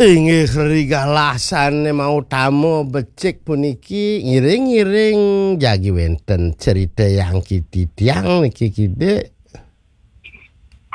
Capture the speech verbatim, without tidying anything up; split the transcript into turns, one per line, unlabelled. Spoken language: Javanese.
Inggih rigalasane mau tamu becik puniki ngiring-ngiring jagi wenten cerita yang kiti tiang niki kide